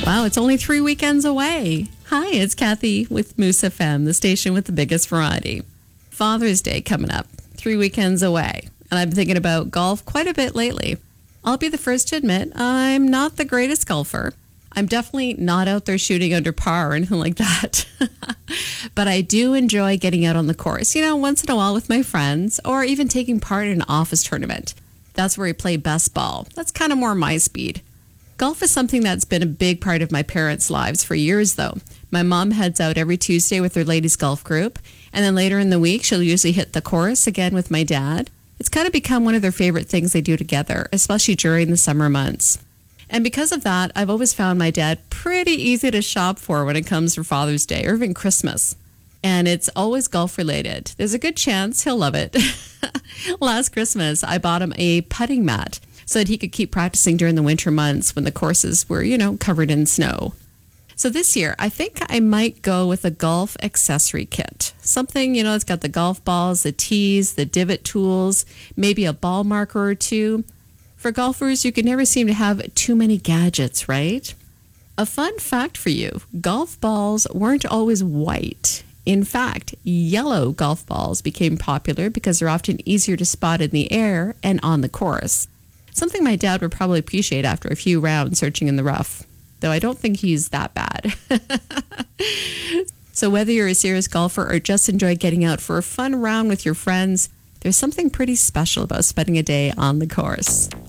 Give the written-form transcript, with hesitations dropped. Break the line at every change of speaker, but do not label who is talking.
Wow, it's only 3 weekends away. Hi, it's Kathy with Moose FM, the station with the biggest variety. Father's Day coming up, 3 weekends away. And I've been thinking about golf quite a bit lately. I'll be the first to admit I'm not the greatest golfer. I'm definitely not out there shooting under par or anything like that. But I do enjoy getting out on the course, once in a while with my friends, or even taking part in an office tournament. That's where we play best ball. That's kind of more my speed. Golf is something that's been a big part of my parents' lives for years, though. My mom heads out every Tuesday with her ladies' golf group, and then later in the week, she'll usually hit the course again with my dad. It's kind of become one of their favorite things they do together, especially during the summer months. And because of that, I've always found my dad pretty easy to shop for when it comes to Father's Day or even Christmas. And it's always golf related. There's a good chance he'll love it. Last Christmas, I bought him a putting mat so that he could keep practicing during the winter months when the courses were, covered in snow. So this year, I think I might go with a golf accessory kit. Something, it's got the golf balls, the tees, the divot tools, maybe a ball marker or two. For golfers, you can never seem to have too many gadgets, right? A fun fact for you, golf balls weren't always white. In fact, yellow golf balls became popular because they're often easier to spot in the air and on the course. Something my dad would probably appreciate after a few rounds searching in the rough, though I don't think he's that bad. So whether you're a serious golfer or just enjoy getting out for a fun round with your friends, there's something pretty special about spending a day on the course.